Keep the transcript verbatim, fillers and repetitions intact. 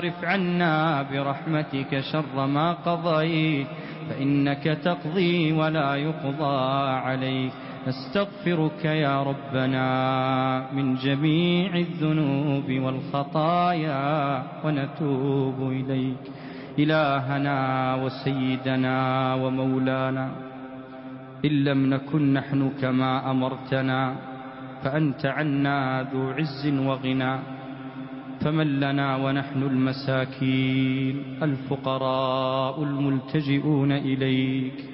اصرف عنا برحمتك شر ما قضيت فإنك تقضي ولا يقضى عليك. نستغفرك يا ربنا من جميع الذنوب والخطايا ونتوب إليك. إلهنا وسيدنا ومولانا، إن لم نكن نحن كما أمرتنا فأنت عنا ذو عز وغنى، فمن لنا ونحن المساكين الفقراء الملتجئون إليك